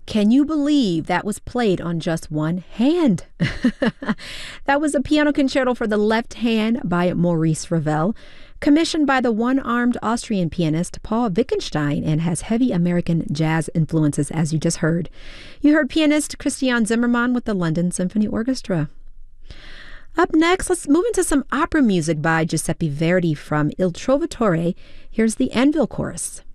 Can you believe that was played on just one hand? That was a piano concerto for the left hand by Maurice Ravel, commissioned by the one-armed Austrian pianist Paul Wittgenstein, and has heavy American jazz influences, as you just heard. You heard pianist Christian Zimmermann with the London Symphony Orchestra. Up next, let's move into some opera music by Giuseppe Verdi from Il Trovatore. Here's the Anvil Chorus.